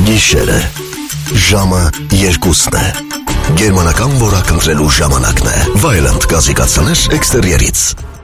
Գիշերը, ժամը 2-ն է, գերմանական որակ ընտրելու ժամանակն է, Vaillant գազի կաթսաներ էքստերիերից։